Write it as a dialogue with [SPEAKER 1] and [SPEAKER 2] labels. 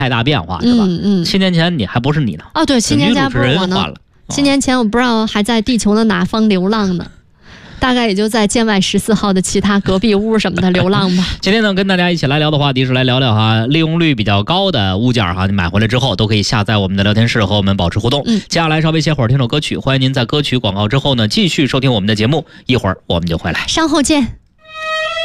[SPEAKER 1] 太大变化，是吧？7年前你还不是你呢。
[SPEAKER 2] 哦，对，7年前还不是我呢。7年前我不知道还在地球的哪方流浪呢。大概也就在建外14号的其他隔壁屋什么的流浪吧。
[SPEAKER 1] 今天呢，跟大家一起来聊的话题是来聊聊哈，利用率比较高的物件哈，你买回来之后都可以下载我们的聊天室和我们保持互动。接下来稍微歇会儿听首歌曲，欢迎您在歌曲广告之后呢继续收听我们的节目，一会儿我们就回来，
[SPEAKER 2] 稍后见。